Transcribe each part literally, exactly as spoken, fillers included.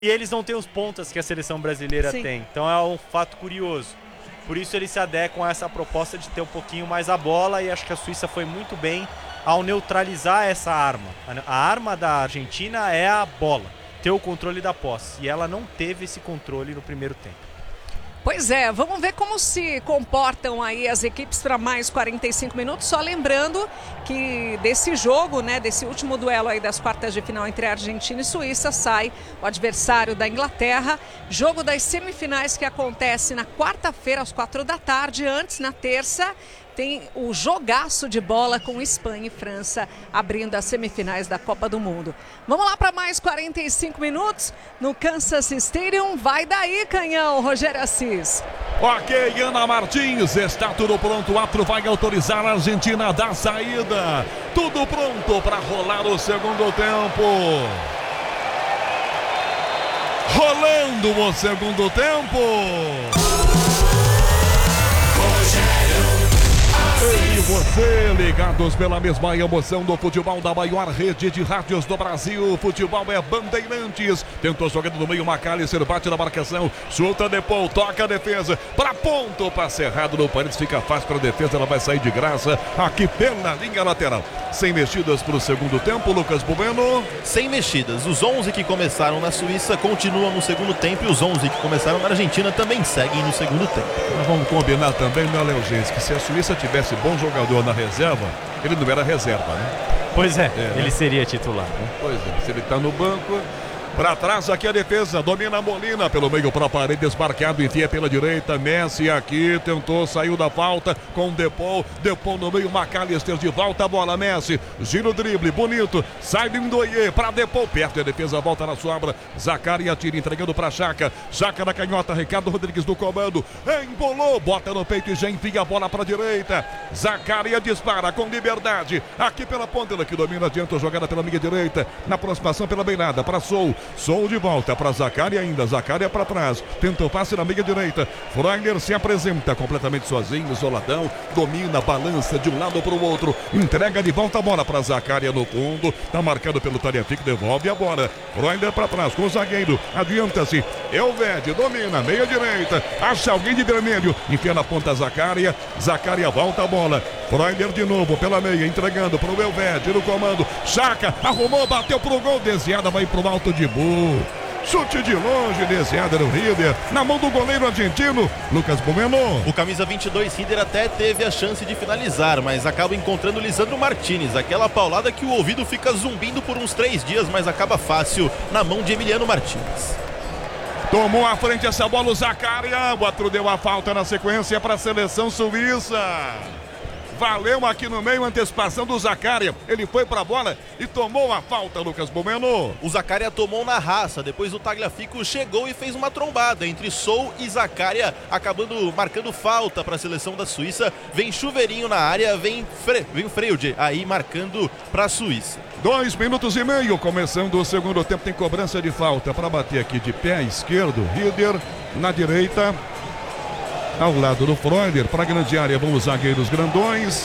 E eles não têm os pontas que a seleção brasileira Sim. tem, então é um fato curioso. Por isso eles se adequam a essa proposta de ter um pouquinho mais a bola, e acho que a Suíça foi muito bem ao neutralizar essa arma. A arma da Argentina é a bola, ter o controle da posse, e ela não teve esse controle no primeiro tempo. Pois é, vamos ver como se comportam aí as equipes para mais quarenta e cinco minutos. Só lembrando que desse jogo, né, desse último duelo aí das quartas de final entre Argentina e Suíça, sai o adversário da Inglaterra. Jogo das semifinais que acontece na quarta-feira às quatro da tarde. Antes, na terça, tem o jogaço de bola com Espanha e França abrindo as semifinais da Copa do Mundo. Vamos lá para mais quarenta e cinco minutos no Kansas Stadium. Vai daí, canhão, Rogério Assis. Ok, Ana Martins, está tudo pronto. O árbitro vai autorizar a Argentina a dar saída. Tudo pronto para rolar o segundo tempo. Rolando o segundo tempo. Eu e você, ligados pela mesma emoção do futebol da maior rede de rádios do Brasil. Futebol é Bandeirantes. Tentou jogando no meio, McAllister bate na marcação, chuta Depou, toca a defesa, para ponto, passe errado no Paredes, fica fácil para a defesa, ela vai sair de graça aqui pela linha lateral. Sem mexidas para o segundo tempo, Lucas Bueno. Sem mexidas, os onze que começaram na Suíça continuam no segundo tempo, e os onze que começaram na Argentina também seguem no segundo tempo. Nós vamos combinar também, né, Léo Gente, que se a Suíça tivesse bom jogador na reserva, ele não era reserva, né? Pois é, é ele né? seria titular, né? Pois é, se ele tá no banco. Para trás aqui a defesa, domina Molina pelo meio para a parede, desmarcado, enfia pela direita, Messi aqui, tentou, saiu da falta com Depou, Depou no meio, McAllister de volta, a bola, Messi, gira o drible, bonito, sai do Ndoye para Depou, perto a defesa, volta na sobra, Zaccaria tira, entregando para Xhaka, Xhaka na canhota, Ricardo Rodrigues do comando, embolou, bota no peito e já enfia a bola para a direita, Zaccaria dispara com liberdade, aqui pela ponta, que domina, adianta a jogada pela minha direita, na aproximação pela beirada, para Sou, Sou de volta para Zaccaria ainda, Zaccaria para trás, tentou passe na meia direita, Freuler se apresenta completamente sozinho, isoladão, domina, balança de um lado para o outro, entrega de volta a bola para Zaccaria no fundo, tá marcado pelo Tagliafico, devolve a bola, Freuler para trás com o zagueiro, adianta-se, Elvedi domina, meia direita, acha alguém de vermelho, enfia na ponta Zaccaria, Zaccaria volta a bola, Freuler de novo pela meia, entregando para o Elvedi no comando, Xhaka arrumou, bateu pro gol, desviada, vai pro alto de Bull. Chute de longe, desviado era o Rieder, na mão do goleiro argentino, Lucas Bueno. O camisa vinte e dois, Rieder, até teve a chance de finalizar, mas acaba encontrando o Lisandro Martinez, aquela paulada que o ouvido fica zumbindo por uns três dias, mas acaba fácil na mão de Emiliano Martinez. Tomou à frente essa bola o Zaccaria, o outro deu a falta na sequência para a seleção suíça. Valeu aqui no meio, antecipação do Zaccaria. Ele foi pra bola e tomou a falta, Lucas Bueno. O Zaccaria tomou na raça, depois o Tagliafico chegou e fez uma trombada entre Sou e Zaccaria, acabando marcando falta para a seleção da Suíça. Vem Chuveirinho na área, vem, Fre... vem Freude aí marcando para a Suíça. Dois minutos e meio, começando o segundo tempo, tem cobrança de falta para bater aqui de pé esquerdo, Rieder na direita. Ao lado do Freuler, para a grande área vão os zagueiros grandões.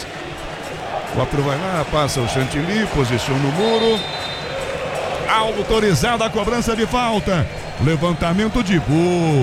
O árbitro vai lá, passa o Chantilly, posiciona o muro. Autorizada a cobrança de falta. Levantamento de gol.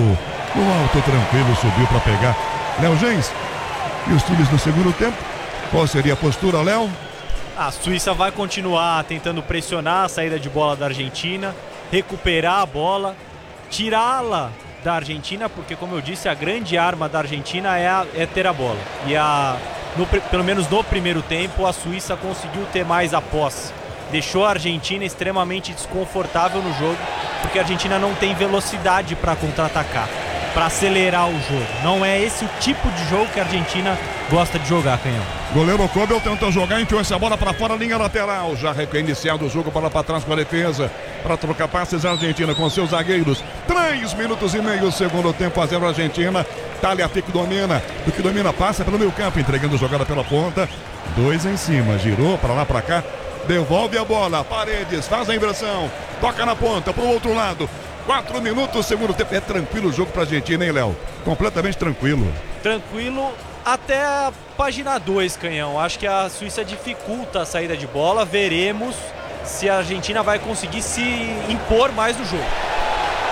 No alto, tranquilo, subiu para pegar. Léo Gens, e os times no segundo tempo? Qual seria a postura, Léo? A Suíça vai continuar tentando pressionar a saída de bola da Argentina, recuperar a bola, tirá-la da Argentina, porque, como eu disse, a grande arma da Argentina é, a, é ter a bola. E a, no, pelo menos no primeiro tempo, a Suíça conseguiu ter mais a posse. Deixou a Argentina extremamente desconfortável no jogo, porque a Argentina não tem velocidade para contra-atacar, para acelerar o jogo. Não é esse o tipo de jogo que a Argentina gosta de jogar, canhão. Goleiro Kobel tenta jogar, enfiou essa bola para fora, linha lateral. Já iniciado o jogo para para trás com a defesa. Para trocar passes a Argentina com seus zagueiros. Três minutos e meio, segundo tempo, a zero Argentina. Tagliafico domina, do que domina passa pelo meio campo, entregando jogada pela ponta. Dois em cima, girou para lá, para cá. Devolve a bola, Paredes, faz a inversão. Toca na ponta, para o outro lado. Quatro minutos, segundo tempo. É tranquilo o jogo para a Argentina, hein, Léo? Completamente tranquilo. Tranquilo até a página dois, canhão. Acho que a Suíça dificulta a saída de bola. Veremos se a Argentina vai conseguir se impor mais no jogo.